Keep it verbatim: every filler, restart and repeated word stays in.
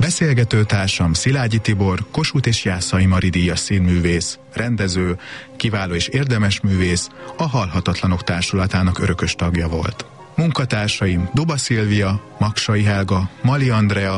Beszélgető társam Szilágyi Tibor, Kossuth és Jászai Mari díjas színművész, rendező, kiváló és érdemes művész, a Halhatatlanok Társulatának örökös tagja volt. Munkatársaim Duba Szilvia, Maksai Helga, Mali Andrea,